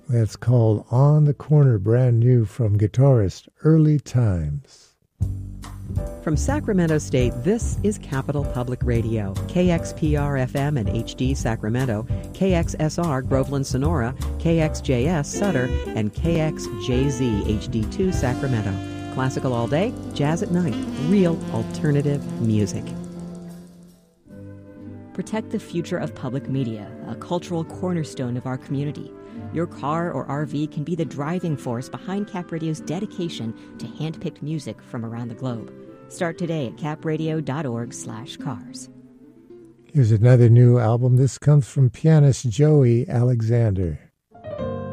That's called On the Corner, brand new from guitarist Early Times. From Sacramento State, this is Capital Public Radio, KXPR-FM and HD Sacramento, KXSR Groveland Sonora, KXJS Sutter, and KXJZ HD2 Sacramento. Classical all day, jazz at night, real alternative music. Protect the future of public media, a cultural cornerstone of our community. Your car or RV can be the driving force behind Cap Radio's dedication to hand-picked music from around the globe. Start today at capradio.org/cars. Here's another new album. This comes from pianist Joey Alexander.